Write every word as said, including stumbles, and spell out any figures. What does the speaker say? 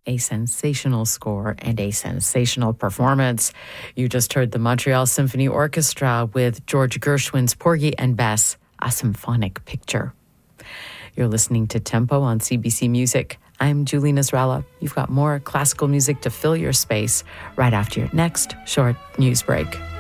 A sensational score and a sensational performance. You just heard the Montreal Symphony Orchestra with George Gershwin's Porgy and Bess, A Symphonic Picture. You're listening to Tempo on C B C Music. I'm Julie Nasrallah. You've got more classical music to fill your space right after your next short news break.